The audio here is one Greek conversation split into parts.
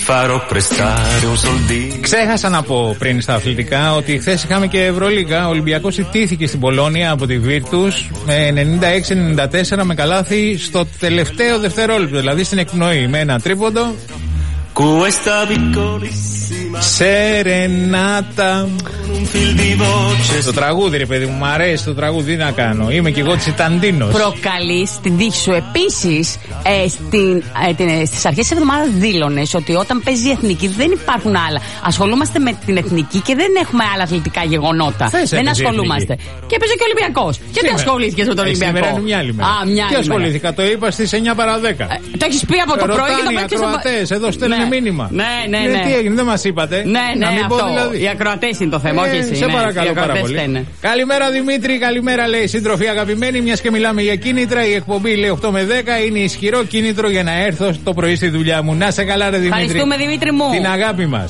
Ξέχασα να πω πριν στα αθλητικά ότι χθες είχαμε και Ευρωλίγκα. Ο Ολυμπιακός ιτήθηκε στην Πολώνια από τη Βίρτους με 96-94 με καλάθι στο τελευταίο δευτερόλεπτο, δηλαδή στην εκπνοή, με ένα τρίποντο. Σερενάτα. Το τραγούδι, ρε παιδί μου, μ' αρέσει το τραγούδι, τι να κάνω. Είμαι κι εγώ Τσιταντίνος. Προκαλείς την τύχη σου. Επίσης, στις αρχές της εβδομάδας δήλωνες ότι όταν παίζει η εθνική δεν υπάρχουν άλλα. Ασχολούμαστε με την εθνική και δεν έχουμε άλλα αθλητικά γεγονότα. Δεν ασχολούμαστε. Και παίζει και ο Ολυμπιακός. Και τι ασχολήθηκες με τον Ολυμπιακό? Σήμερα είναι μια άλλη μέρα. Τι ασχολήθηκα, το είπα στις 9 παρά 10. Το έχεις πει από το πρωί και το παίξεις. Οι ακροατές, εδώ στέλνουν μήνυμα. Ναι. Τι έγινε, δεν μας είπατε? Ναι, αυτό. Οι ακροατές είναι το θέμα, όχι εσύ. Σε παρακαλώ πάρα πολύ. Καλημέρα Δημήτρη, καλημέρα λέει σύντροφοι αγαπημένοι. Μιας και μιλάμε για κίνητρα, η εκπομπή λέει 8 με 10 είναι ισχυρό κίνητρο για να έρθω το πρωί στη δουλειά μου. Να σε καλά, ρε Δημήτρη. Ευχαριστούμε, Δημήτρη μου. Την αγάπη μας.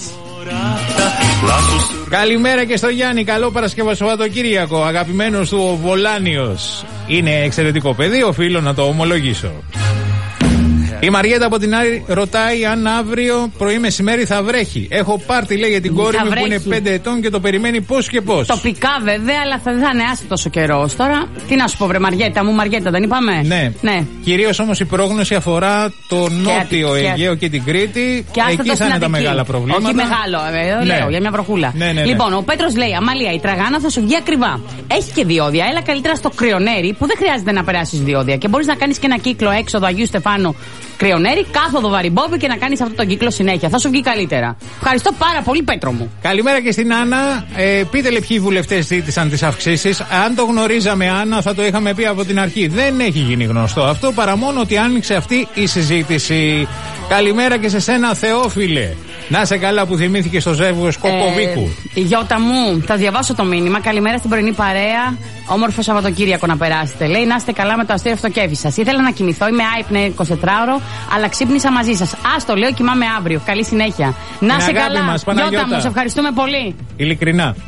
Καλημέρα και στο Γιάννη, καλό Παρασκευασοβατοκύριακο. Αγαπημένος του ο Βολάνιος. Είναι εξαιρετικό παιδί, οφείλω να το ομολογήσω. Η Μαριέτα από την Άρη ρωτάει αν αύριο πρωί μεσημέρι θα βρέχει. Έχω πάρτι, λέει, για την κόρη μου που είναι 5 ετών και το περιμένει πώς και πώς. Τοπικά βέβαια, αλλά θα είναι άσχετος ο καιρός. Τώρα, τι να σου πω, βρε Μαριέτα μου, Μαριέτα, δεν είπαμε? Ναι. Κυρίως όμως η πρόγνωση αφορά το νότιο Αιγαίο και την Κρήτη. Και εκεί θα είναι τα μεγάλα προβλήματα. Όχι μεγάλο, λέω, για μια βροχούλα. Ναι. Λοιπόν, ο Πέτρος λέει: Αμαλία, η Τραγάνα θα σου βγει ακριβά. Έχει και διόδια. Έλα καλύτερα στο Κρυονέρι που δεν χρειάζεται να περάσεις διόδια. Και μπορείς να κάνεις και ένα κύκλο έξοδο Αγίου Στεφάνου Κρυονέρι, κάθοδο Βαριμπόβι και να κάνεις αυτό τον κύκλο συνέχεια. Θα σου βγει καλύτερα. Ευχαριστώ πάρα πολύ, Πέτρο μου. Καλημέρα και στην Άννα. Πείτε λέει ποιοι βουλευτές ζήτησαν τις αυξήσεις. Αν το γνωρίζαμε, Άννα, θα το είχαμε πει από την αρχή. Δεν έχει γίνει γνωστό αυτό παρά μόνο ότι άνοιξε αυτή η συζήτηση. Καλημέρα και σε σένα, Θεόφιλε. Να σε καλά που θυμήθηκε στο ζεύγος Κοκοβίκου. Η Γιώτα μου, θα διαβάσω το μήνυμα. Καλημέρα στην πρωινή παρέα. Όμορφο Σαββατοκύριακο να περάσετε. Λέει: να είστε καλά με το αστείο αυτοκέφι σας. Ήθελα να κοιμηθώ, είμαι άϊπνε 24ωρο, αλλά ξύπνησα μαζί σας. Άστο, λέω, κοιμάμαι αύριο. Καλή συνέχεια. Να σε καλά, Γιώτα μου, σε ευχαριστούμε πολύ. Ειλικρινά.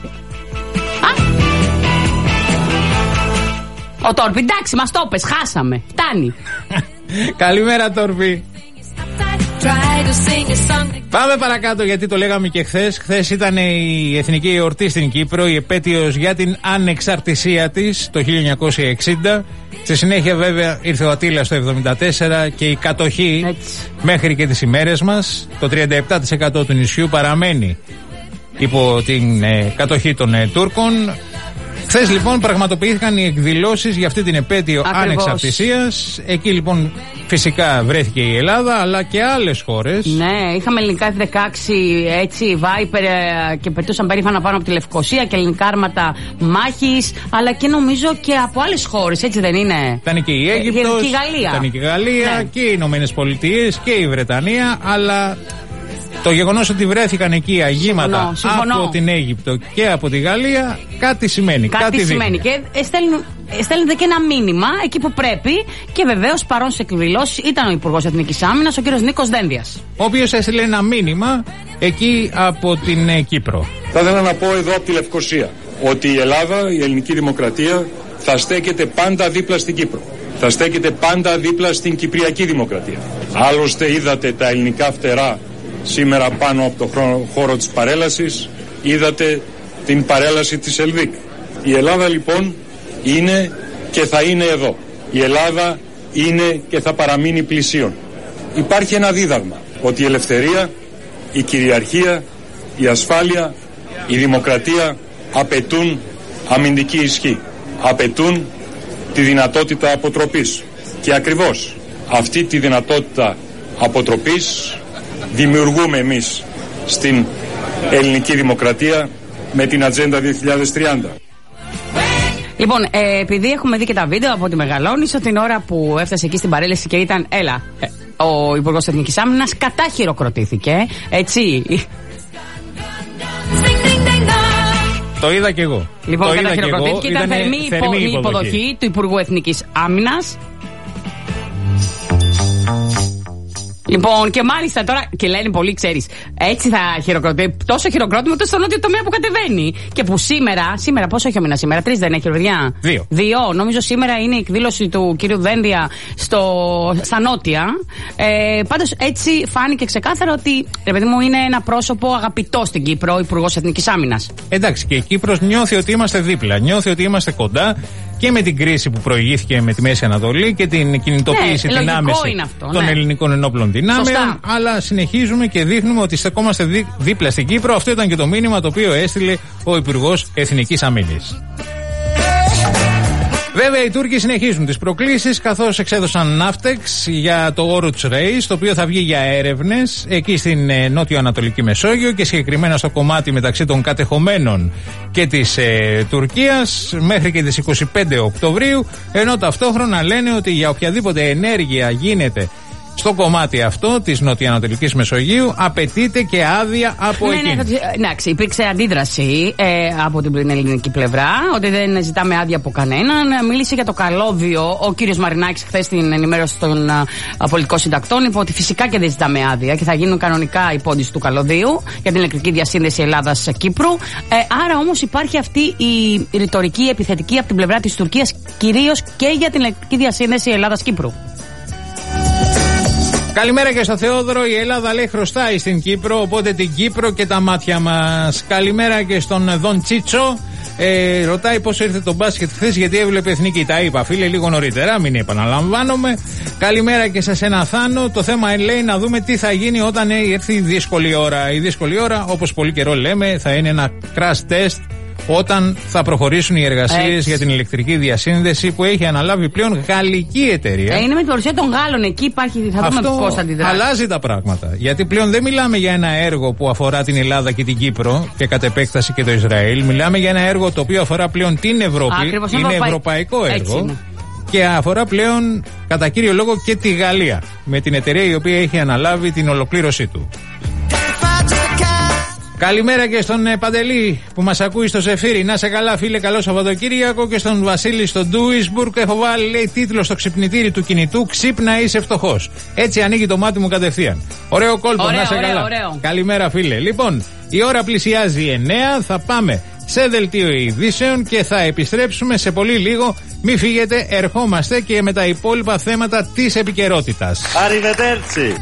Ο Τόρπι, εντάξει, μας το πες, χάσαμε. Φτάνει. Καλημέρα, Τόρπι. Πάμε παρακάτω, γιατί το λέγαμε και χθες. Χθες ήταν η εθνική εορτή στην Κύπρο, η επέτειος για την ανεξαρτησία της το 1960. Στη συνέχεια βέβαια ήρθε ο Ατήλας το 1974 και η κατοχή μέχρι και τις ημέρες μας. Το 37% του νησιού παραμένει υπό την κατοχή των Τούρκων. Χθες λοιπόν πραγματοποιήθηκαν οι εκδηλώσεις για αυτή την επέτειο ανεξαρτησίας. Εκεί λοιπόν φυσικά βρέθηκε η Ελλάδα, αλλά και άλλες χώρες. Ναι, είχαμε ελληνικά F-16 έτσι, Viper και πετούσαν περήφανα πάνω από τη Λευκοσία και ελληνικά άρματα μάχης, αλλά και νομίζω και από άλλες χώρες, έτσι δεν είναι? Ήταν και η Αίγυπτος, και η Γαλλία. Ήταν και η Γαλλία, ναι, και οι Ηνωμένες Πολιτείες και η Βρετανία, αλλά το γεγονός ότι βρέθηκαν εκεί αγήματα από την Αίγυπτο και από τη Γαλλία κάτι σημαίνει. Κάτι σημαίνει. Και στέλνετε και ένα μήνυμα εκεί που πρέπει. Και βεβαίως παρόν σε εκδηλώσεις ήταν ο Υπουργός Εθνικής Άμυνας, ο κύριος Νίκος Δένδιας, ο οποίος έστειλε ένα μήνυμα εκεί από την Κύπρο. Θα ήθελα να πω εδώ από τη Λευκοσία ότι η Ελλάδα, η ελληνική δημοκρατία, θα στέκεται πάντα δίπλα στην Κύπρο. Θα στέκεται πάντα δίπλα στην Κυπριακή Δημοκρατία. Άλλωστε είδατε τα ελληνικά φτερά σήμερα πάνω από το χώρο της παρέλασης, είδατε την παρέλαση της Ελβίκ. Η Ελλάδα λοιπόν είναι και θα είναι εδώ. Η Ελλάδα είναι και θα παραμείνει πλησίον. Υπάρχει ένα δίδαγμα, ότι η ελευθερία, η κυριαρχία, η ασφάλεια, η δημοκρατία απαιτούν αμυντική ισχύ. Απαιτούν τη δυνατότητα αποτροπής. Και ακριβώς αυτή τη δυνατότητα αποτροπής δημιουργούμε εμείς στην ελληνική δημοκρατία με την Ατζέντα 2030. Λοιπόν, επειδή έχουμε δει και τα βίντεο από τη Μεγαλόνισο την ώρα που έφτασε εκεί στην παρέλαση και ήταν, ο Υπουργός Εθνικής Άμυνας κατά χειροκροτήθηκε, έτσι. Το είδα κι εγώ. Λοιπόν, κατά χειροκροτήθηκε, ήταν θερμή υποδοχή του Υπουργού Εθνικής Άμυνας. Λοιπόν, και μάλιστα τώρα, και λένε πολλοί, ξέρεις, έτσι θα χειροκροτεί. Τόσο χειροκρότημα, τόσο στο νότιο τομέα που κατεβαίνει. Και που σήμερα πόσο έχει ο μήνας σήμερα, 3 δεν έχει, παιδιά. 2. Νομίζω σήμερα είναι η εκδήλωση του κύριου Δένδια στα νότια. Πάντως έτσι φάνηκε ξεκάθαρα ότι, ρε παιδί μου, είναι ένα πρόσωπο αγαπητό στην Κύπρο, ο Υπουργός Εθνικής Άμυνας. Εντάξει, και η Κύπρος νιώθει ότι είμαστε δίπλα, νιώθει ότι είμαστε κοντά. Και με την κρίση που προηγήθηκε με τη Μέση Ανατολή και την κινητοποίηση, την άμεση των ελληνικών ενόπλων δυνάμεων. Σωστά. Αλλά συνεχίζουμε και δείχνουμε ότι στεκόμαστε δίπλα στην Κύπρο. Αυτό ήταν και το μήνυμα το οποίο έστειλε ο Υπουργός Εθνικής Αμήνης. Βέβαια, οι Τούρκοι συνεχίζουν τις προκλήσεις, καθώς εξέδωσαν ναύτεξ για το Oruç Reis, το οποίο θα βγει για έρευνες εκεί στην νότιο-ανατολική Μεσόγειο και συγκεκριμένα στο κομμάτι μεταξύ των κατεχομένων και της Τουρκίας μέχρι και τις 25 Οκτωβρίου, ενώ ταυτόχρονα λένε ότι για οποιαδήποτε ενέργεια γίνεται στο κομμάτι αυτό της νοτιοανατολικής Μεσογείου απαιτείται και άδεια από εκεί. Εντάξει, υπήρξε αντίδραση από την ελληνική πλευρά, ότι δεν ζητάμε άδεια από κανέναν. Μίλησε για το καλώδιο ο κύριος Μαρινάκης χθες στην ενημέρωση των πολιτικών συντακτών. Είπε ότι φυσικά και δεν ζητάμε άδεια και θα γίνουν κανονικά οι πόντιση του καλωδίου για την ηλεκτρική διασύνδεση Ελλάδας-Κύπρου. Άρα όμως υπάρχει αυτή η ρητορική επιθετική από την πλευρά της Τουρκίας, κυρίως και για την ηλεκτρική διασύνδεση Ελλάδας-Κύπρου. Καλημέρα και στο Θεόδωρο. Η Ελλάδα λέει χρωστάει στην Κύπρο, οπότε την Κύπρο και τα μάτια μας. Καλημέρα και στον Δον Τσίτσο. Ρωτάει πόσο ήρθε το μπάσκετ χθες, γιατί έβλεπε εθνική. Τα είπα, φίλε, λίγο νωρίτερα, μην επαναλαμβάνομαι. Καλημέρα και σε σένα, Θάνο. Το θέμα λέει να δούμε τι θα γίνει όταν έρθει η δύσκολη ώρα. Η δύσκολη ώρα, όπως πολύ καιρό λέμε, θα είναι ένα crash test όταν θα προχωρήσουν οι εργασίες για την ηλεκτρική διασύνδεση που έχει αναλάβει πλέον γαλλική εταιρεία. Είναι με την παρουσία των Γάλλων, εκεί υπάρχει, θα δούμε πώς θα αντιδράσει. Αλλάζει τα πράγματα. Γιατί πλέον δεν μιλάμε για ένα έργο που αφορά την Ελλάδα και την Κύπρο και κατ' επέκταση και το Ισραήλ. Μιλάμε για ένα έργο το οποίο αφορά πλέον την Ευρώπη. Ακριβώς, είναι ευρωπαϊκό έργο. Και αφορά πλέον κατά κύριο λόγο και τη Γαλλία, με την εταιρεία η οποία έχει αναλάβει την ολοκλήρωσή του. Καλημέρα και στον Παντελή που μας ακούει στο Ζεφύρι. Να σε καλά, φίλε, καλό Σαββατοκύριακο. Και στον Βασίλη στο Ντούισμπουργκ. Έχω βάλει, λέει, τίτλο στο ξυπνητήρι του κινητού: Ξύπνα, είσαι φτωχός. Έτσι ανοίγει το μάτι μου κατευθείαν. Ωραίο κόλπο, να σε καλά. Ωραίο. Καλημέρα, φίλε. Λοιπόν, η ώρα πλησιάζει 9. Θα πάμε σε δελτίο ειδήσεων και θα επιστρέψουμε σε πολύ λίγο. Μην φύγετε, ερχόμαστε και με τα υπόλοιπα θέματα της επικαιρότητας. Arrivederci.